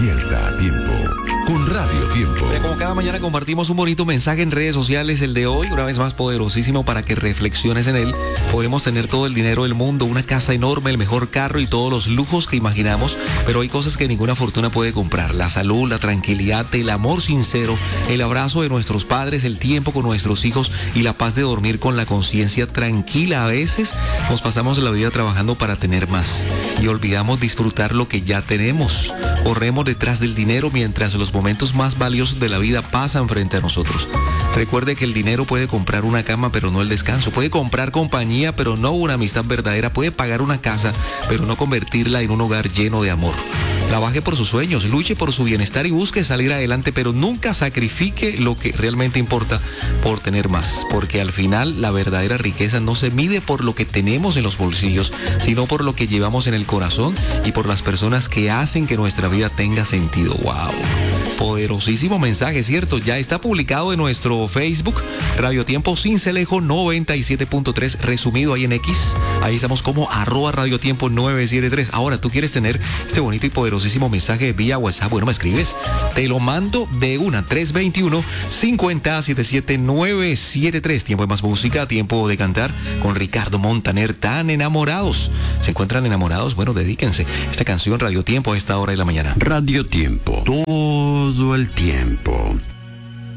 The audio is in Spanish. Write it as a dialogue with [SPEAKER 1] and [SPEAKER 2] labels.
[SPEAKER 1] Despierta a tiempo con Radio Tiempo.
[SPEAKER 2] Como cada mañana compartimos un bonito mensaje en redes sociales, el de hoy, una vez más poderosísimo para que reflexiones en él. Podemos tener todo el dinero del mundo, una casa enorme, el mejor carro y todos los lujos que imaginamos, pero hay cosas que ninguna fortuna puede comprar: la salud, la tranquilidad, el amor sincero, el abrazo de nuestros padres, el tiempo con nuestros hijos y la paz de dormir con la conciencia tranquila. A veces nos pasamos la vida trabajando para tener más y olvidamos disfrutar lo que ya tenemos. Corremos detrás del dinero mientras los momentos más valiosos de la vida pasan frente a nosotros. Recuerde que el dinero puede comprar una cama, pero no el descanso. Puede comprar compañía, pero no una amistad verdadera. Puede pagar una casa, pero no convertirla en un hogar lleno de amor. Trabaje por sus sueños, luche por su bienestar y busque salir adelante, pero nunca sacrifique lo que realmente importa por tener más, porque al final la verdadera riqueza no se mide por lo que tenemos en los bolsillos, sino por lo que llevamos en el corazón y por las personas que hacen que nuestra vida tenga sentido. ¡Wow! Poderosísimo mensaje, ¿cierto? Ya está publicado en nuestro Facebook, Radio Tiempo Sincelejo 97.3, resumido ahí en X. Ahí estamos como @radiotiempo 973. Ahora, ¿tú quieres tener este bonito y poderosísimo mensaje vía WhatsApp? Bueno, me escribes. Te lo mando de una, 321-5077-973. Tiempo de más música, tiempo de cantar con Ricardo Montaner. Tan enamorados. ¿Se encuentran enamorados? Bueno, dedíquense esta canción, Radio Tiempo, a esta hora de la mañana.
[SPEAKER 1] Radio Tiempo. Todo el tiempo.